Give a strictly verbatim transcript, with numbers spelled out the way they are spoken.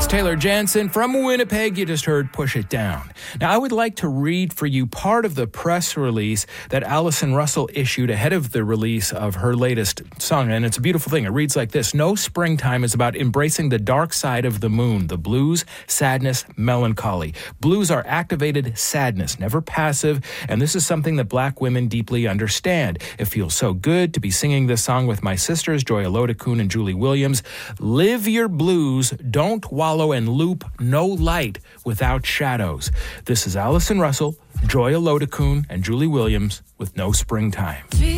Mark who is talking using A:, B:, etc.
A: Taylor Jansen from Winnipeg. You just heard Push It Down. Now, I would like to read for you part of the press release that Allison Russell issued ahead of the release of her latest song, and it's a beautiful thing. It reads like this: No Springtime is about embracing the dark side of the moon, the blues, sadness, melancholy. Blues are activated sadness, never passive, and this is something that black women deeply understand. It feels so good to be singing this song with my sisters, Joy Elodokun and Julie Williams. Live your blues, don't wallow and loop, no light without shadows. This is Allison Russell, Joy Elodokun, and Julie Williams with No Springtime.